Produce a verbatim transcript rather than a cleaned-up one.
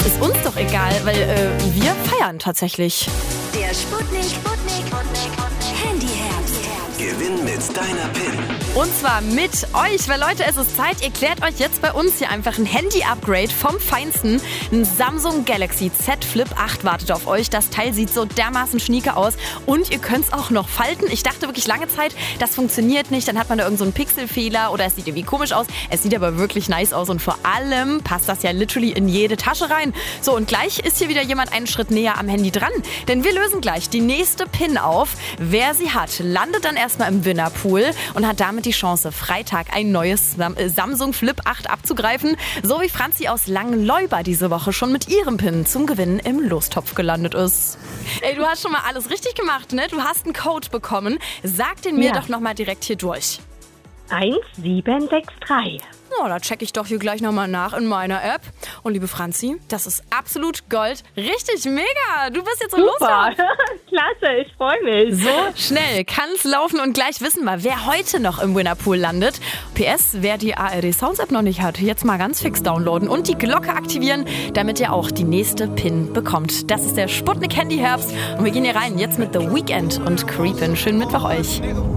ist uns doch egal, weil äh, wir feiern tatsächlich. Der Sputnik, Sputnik, Handyherbst. Gewinn mit deiner P I N. Und zwar mit euch, weil Leute, es ist Zeit, ihr klärt euch jetzt bei uns hier einfach ein Handy-Upgrade vom Feinsten. Ein Samsung Galaxy Z Flip acht wartet auf euch. Das Teil sieht so dermaßen schnieke aus und ihr könnt es auch noch falten. Ich dachte wirklich lange Zeit, das funktioniert nicht. Dann hat man da irgend so einen Pixelfehler oder es sieht irgendwie komisch aus. Es sieht aber wirklich nice aus und vor allem passt das ja literally in jede Tasche rein. So, und gleich ist hier wieder jemand einen Schritt näher am Handy dran, denn wir lösen gleich die nächste P I N auf. Wer sie hat, landet dann erstmal im Winnerpool und hat damit die Chance, Freitag ein neues Sam- äh, Samsung Flip acht abzugreifen. So wie Franzi aus Langenleuba diese Woche schon mit ihrem P I N zum Gewinnen im Lostopf gelandet ist. Ey, du hast schon mal alles richtig gemacht, ne? Du hast einen Code bekommen. Sag den mir Ja. doch nochmal direkt hier durch. eins sieben sechs drei. Oh, da checke ich doch hier gleich nochmal nach in meiner App. Und liebe Franzi, das ist absolut Gold. Richtig mega. Du bist jetzt im Super, Lostopf. klasse, ich freue mich. So schnell kann's laufen und gleich wissen wir, wer heute noch im Winnerpool landet. P S, wer die A R D Sounds App noch nicht hat, jetzt mal ganz fix downloaden und die Glocke aktivieren, damit ihr auch die nächste P I N bekommt. Das ist der Sputnik Handy Herbst und wir gehen hier rein jetzt mit The Weeknd und Creepin'. Schönen Mittwoch euch.